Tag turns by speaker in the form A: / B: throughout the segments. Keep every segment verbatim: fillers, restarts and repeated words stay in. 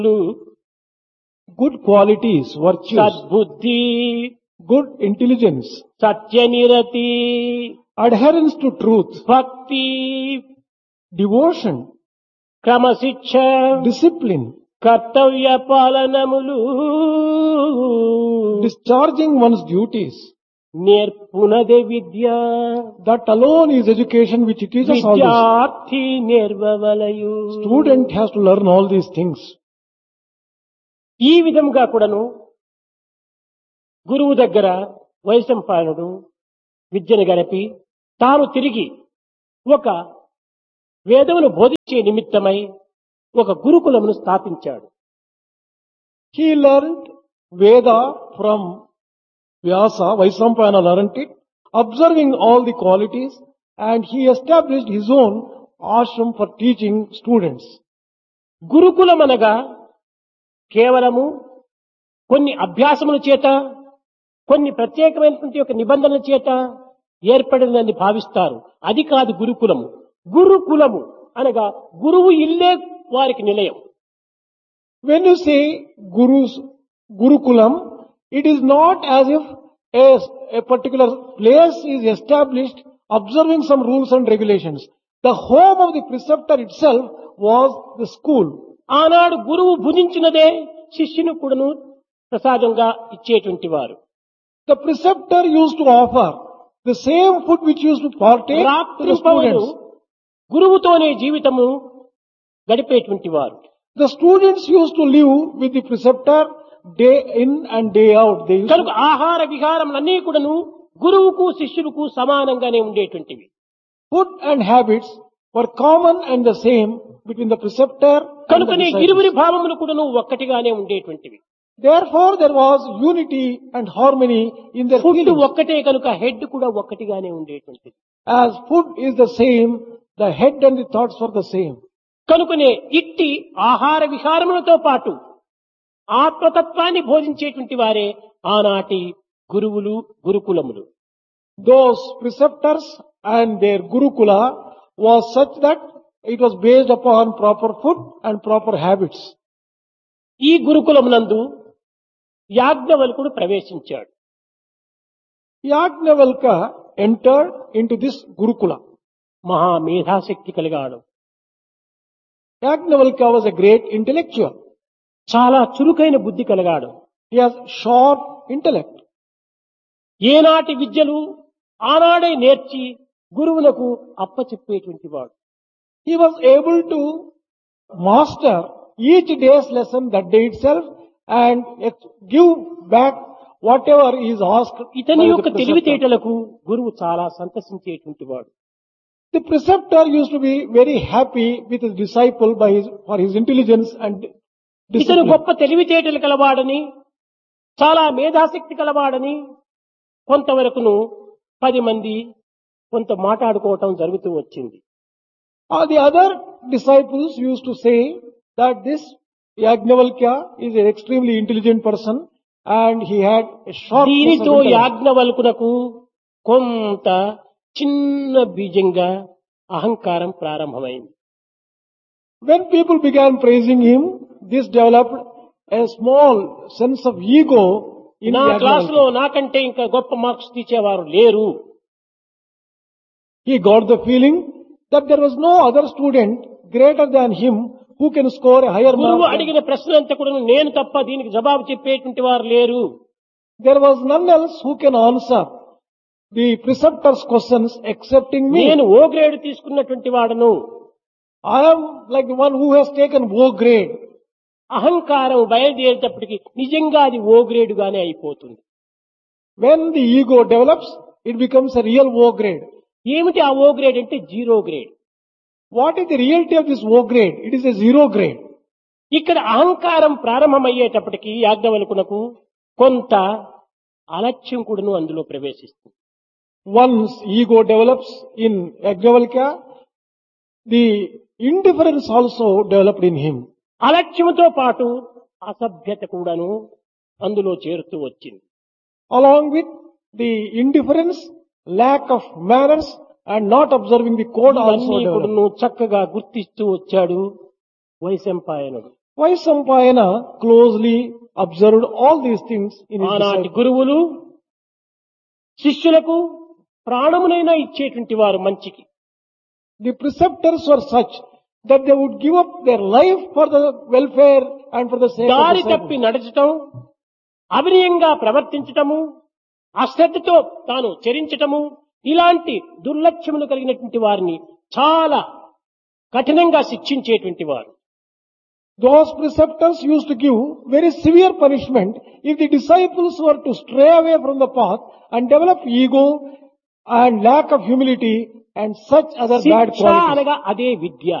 A: good qualities, virtues,
B: సద్బుద్ధి,
A: good intelligence,
B: సత్యనిరతి,
A: adherence to truth,
B: భక్తి,
A: devotion,
B: క్రమశిక్ష,
A: discipline,
B: కర్తవ్య పాలనములు,
A: discharging one's duties.
B: నేర్పునదే Vidya.
A: That alone is education which teaches all this.
B: విద్యార్థి నేర్వవలయు.
A: Student has to learn all these things.
B: ఈ విధంగా కూడాను గురువు దగ్గర వైశంపాయనుడు విద్యను గడిపి తాను తిరిగి ఒక వేదమును బోధించే నిమిత్తమై ఒక గురుకులమును స్థాపించాడు.
A: He learned Veda from Vyasa. Vaisampayana learned it, observing all the qualities, and he established his own ashram for teaching students.
B: గురుకులమనగా కేవలము కొన్ని అభ్యాసముల చేత, కొన్ని ప్రత్యేకమైనటువంటి ఒక నిబంధనల చేత ఏర్పడిందని భావిస్తారు. అది కాదు గురుకులము. గురుకులము అనగా గురువు ఇల్లే వారికి నిలయం.
A: When you say Guru's Gurukulam, it is not as if a, a particular place is established observing some rules and regulations. The home of the preceptor itself was the school.
B: ఆనాడు గురువు భుజించినదే శిష్యుని కూడాను ప్రసాదంగా ఇచ్చేటువంటి వారు.
A: The preceptor used to offer the same food which used to partake to the students.
B: గురువుతోనే జీవితము గడిపేటువంటి వారు.
A: The students used to live with the preceptor day in and day out. They used
B: కనుక
A: to,
B: ఆహార విహారములన్నీ కూడాను గురువుకు శిష్యులకు సమానంగానే ఉండేటువంటివి.
A: food and habits were common and the same between the preceptor and the
B: కనుకనే
A: disciples.
B: ఇరువురి భావములు కూడాను ఒక్కటిగానే ఉండేటువంటివి.
A: Therefore, there was unity and harmony in their
B: food
A: feelings.
B: ఒక్కటే కనుక హెడ్ కూడా ఒక్కటిగానే ఉండేటువంటిది.
A: As food is the same, the head and the thoughts were the same.
B: కనుకనే ఇట్టి ఆహార విహారములతో పాటు ఆత్మతత్వాన్ని బోధించేటువంటి వారే ఆనాటి గురువులు, గురుకులములు.
A: Those preceptors and their Gurukula was such that it was based upon proper food and proper habits.
B: ఈ గురుకులమునందు యాజ్ఞవల్కుడు ప్రవేశించాడు.
A: Yajnavalkya entered into this Gurukula.
B: మహా మేధాశక్తి కలిగాడు.
A: Yajnavalkya was a great intellectual.
B: చాలా చురుకైన బుద్ధి కలిగాడు.
A: He has sharp intellect.
B: ఏనాటి విద్యలు ఆనాడే నేర్చి గురువులకు అప్పచెప్పేటువంటి వాడు.
A: He was able to master each day's lesson that day itself and ex- give back whatever is asked.
B: ఇతని
A: by the
B: యొక్క
A: preceptor.
B: తెలివితేటలకు గురువు చాలా సంతసించేటువంటి వాడు.
A: The preceptor used to be very happy with his disciple by his, for his intelligence and
B: ఇతను
A: discipline.
B: గొప్ప తెలివితేటలు కలవాడని, చాలా మేధాశక్తి కలవాడని కొంతవరకును పది మంది కొంత మాట్లాడుకోవటం జరుగుతూ వచ్చింది.
A: Uh, the other disciples used to say that this Yajnavalkya is an extremely intelligent person and he had a sharp
B: దీనితో
A: intellect.
B: యాజ్ఞవల్కునకు కొంత చిన్న బీజంగా అహంకారం ప్రారంభమైంది.
A: When people began praising him, this developed a small sense of ego in
B: నా క్లాసులో
A: Yajnavalkya.
B: నాకంటే ఇంకా గొప్ప మార్క్స్ తీసేవారు లేరు.
A: He got the feeling that there was no other student greater than him who can score a higher
B: గురువు
A: mark.
B: అడిగిన ప్రశ్నలంతా కూడా నేను తప్ప దీనికి జవాబు చెప్పేటువంటి వారు లేరు.
A: There was none else who can answer the preceptor's questions excepting me.
B: నేను ఓ గ్రేడ్ తీసుకున్నటువంటి వాడను.
A: I am like the one who has taken O grade.
B: అహంకారం బయలుదేరేటప్పటికి నిజంగా అది ఓ గ్రేడుగానే అయిపోతుంది.
A: When the ego develops, it becomes a real O grade.
B: ఏమిటి ఆ ఓ grade అంటే zero grade.
A: What is the reality of this O grade? It is a zero grade.
B: ఇక్కడ అహంకారం ప్రారంభమయ్యేటప్పటికి యాజ్ఞవల్కునకు కొంత అలక్ష్యం కూడాను అందులో ప్రవేశిస్తుంది.
A: Once ego develops in Yajnavalkya, the indifference also developed in him.
B: అలక్ష్యంతో పాటు అసభ్యత కూడాను అందులో చేరుతూ వచ్చింది.
A: Along with the indifference, lack of manners and not observing the code also
B: ఇవన్నీ
A: developed.
B: కూడాను చక్కగా గుర్తిస్తూ వచ్చాడు వైశంపాయనుడు.
A: Vaisampayana closely observed all these things in his
B: ఆనాటి
A: disciples.
B: గురువులు శిష్యులకు ప్రాణమునైనా ఇచ్చేటువంటి వారు మంచికి.
A: The preceptors were such that they would give up their life for the welfare and for the sake of
B: దారి
A: the
B: తప్పి
A: disciples.
B: నడచటం, అవినయంగా ప్రవర్తించటము, అశ్రద్ధతో తాను చరించటము, ఇలాంటి దుర్లక్ష్యములు కలిగినటువంటి వారిని చాలా కఠినంగా శిక్షించేటువంటి వారు.
A: Those preceptors used to give very severe punishment if the disciples were to stray away from the path and develop ego and lack of humility and such other bad
B: శిక్ష
A: qualities.
B: అనగా అదే విద్య.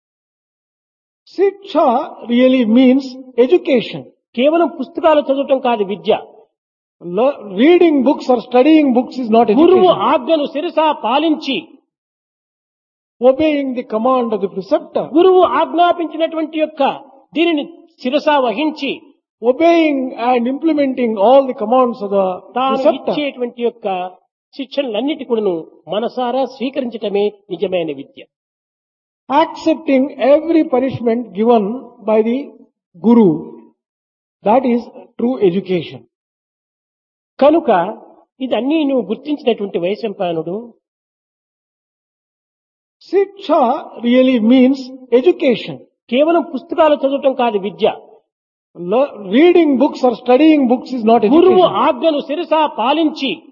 A: Siksha really means education.
B: కేవలం పుస్తకాలు చదవటం కాదు విద్య.
A: Le- Reading books or studying books is not
B: గురువు
A: education.
B: ఆజ్ఞను శిరసా పాలించి,
A: Obeying the command of the preceptor,
B: గురువు ఆజ్ఞాపించినటువంటి యొక్క దీనిని శిరసా వహించి
A: obeying and implementing all the commands of the
B: తాను
A: preceptor,
B: ఇచ్చేటువంటి యొక్క శిక్షణలన్నిటి కూడాను మనసారా స్వీకరించటమే నిజమైన విద్య.
A: accepting every punishment given by the Guru. That is true education.
B: కనుక ఇదన్నీ నువ్వు గుర్తించినటువంటి వైశంపాయనుడు
A: Siksha really means education.
B: కేవలం పుస్తకాలు చదవటం కాదు విద్య.
A: Le- Reading books or studying books is not
B: గురువు
A: education.
B: ఆజ్ఞను శిరసా పాలించి